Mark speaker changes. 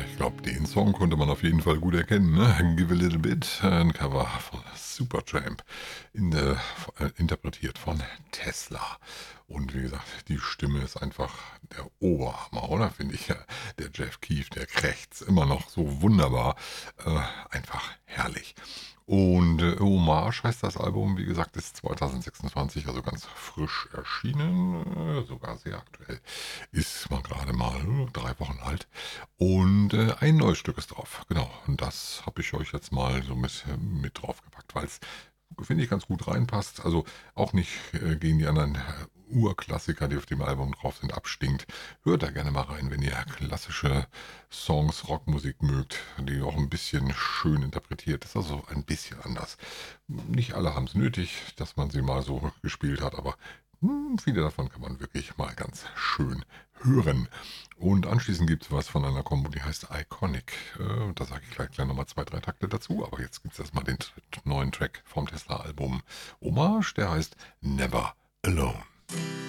Speaker 1: Ich glaube, den Song konnte man auf jeden Fall gut erkennen, ne? Give a Little Bit, ein Cover von Supertramp, interpretiert von Tesla. Und wie gesagt, die Stimme ist einfach der Oberhammer, oder? Finde ich. Der Jeff Keef, der krächzt immer noch so wunderbar. Einfach herrlich. Und Hommage heißt das Album, wie gesagt, ist 2026, also ganz frisch erschienen, sogar sehr aktuell. Ist mal gerade mal 3 Wochen alt. Und ein neues Stück ist drauf. Genau. Und das habe ich euch jetzt mal so mit draufgepackt, weil es, finde ich, ganz gut reinpasst. Also auch nicht gegen die anderen Urklassiker, die auf dem Album drauf sind, abstinkt. Hört da gerne mal rein, wenn ihr klassische Songs, Rockmusik mögt, die auch ein bisschen schön interpretiert ist. Also ein bisschen anders. Nicht alle haben es nötig, dass man sie mal so gespielt hat, aber viele davon kann man wirklich mal ganz schön hören. Und anschließend gibt es was von einer Kombo, die heißt Iconic. Da sage ich gleich nochmal 2, 3 Takte dazu, aber jetzt gibt es erstmal den neuen Track vom Tesla-Album Hommage, der heißt Never Alone.